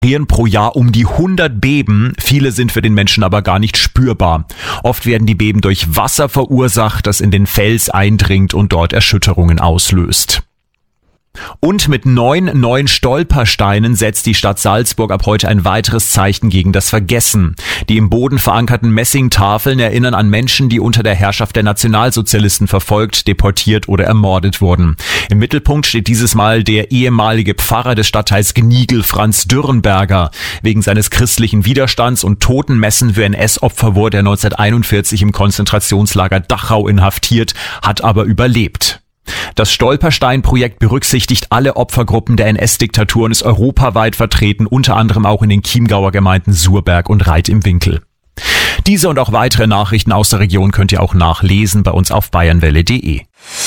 Pro Jahr um die 100 Beben, viele sind für den Menschen aber gar nicht spürbar. Oft werden die Beben durch Wasser verursacht, das in den Fels eindringt und dort Erschütterungen auslöst. Und mit 9 neuen Stolpersteinen setzt die Stadt Salzburg ab heute ein weiteres Zeichen gegen das Vergessen. Die im Boden verankerten Messingtafeln erinnern an Menschen, die unter der Herrschaft der Nationalsozialisten verfolgt, deportiert oder ermordet wurden. Im Mittelpunkt steht dieses Mal der ehemalige Pfarrer des Stadtteils Gniegel, Franz Dürrenberger. Wegen seines christlichen Widerstands und Totenmessen für NS-Opfer wurde er 1941 im Konzentrationslager Dachau inhaftiert, hat aber überlebt. Das Stolperstein-Projekt berücksichtigt alle Opfergruppen der NS-Diktatur und ist europaweit vertreten, unter anderem auch in den Chiemgauer Gemeinden Surberg und Reit im Winkel. Diese und auch weitere Nachrichten aus der Region könnt ihr auch nachlesen bei uns auf bayernwelle.de.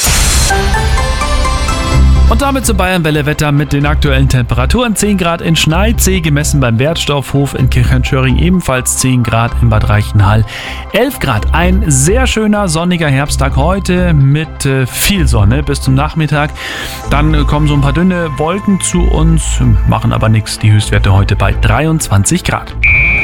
Und damit zum Bayernwelle-Wetter mit den aktuellen Temperaturen. 10 Grad in Schneizee, gemessen beim Wertstoffhof in Kirchheinschöring, ebenfalls 10 Grad in Bad Reichenhall. 11 Grad, ein sehr schöner sonniger Herbsttag heute mit viel Sonne bis zum Nachmittag. Dann kommen so ein paar dünne Wolken zu uns, machen aber nichts. Die Höchstwerte heute bei 23 Grad.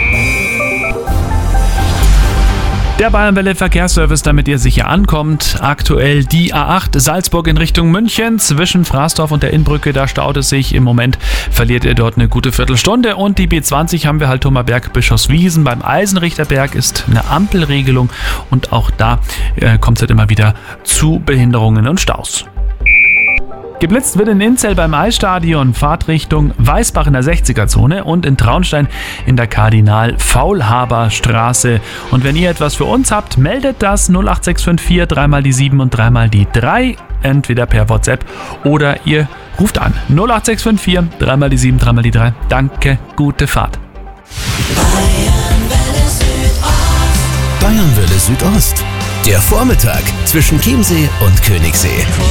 Der Bayernwelle Verkehrsservice, damit ihr sicher ankommt. Aktuell die A8 Salzburg in Richtung München. Zwischen Fraßdorf und der Innbrücke, da staut es sich. Im Moment verliert ihr dort eine gute Viertelstunde. Und die B20 haben wir halt Thoma-Berg Bischofswiesen. Beim Eisenrichterberg ist eine Ampelregelung. Und auch da kommt es halt immer wieder zu Behinderungen und Staus. Geblitzt wird in Inzell beim Eisstadion, Fahrtrichtung Weißbach in der 60er-Zone und in Traunstein in der Kardinal-Faulhaber-Straße. Und wenn ihr etwas für uns habt, meldet das 08654 3 die 7 und 3 die 3, entweder per WhatsApp oder ihr ruft an. 08654 3 die 7, 3 die 3. Danke, gute Fahrt. Bayernwelle Südost. Der Vormittag zwischen Chiemsee und Königssee.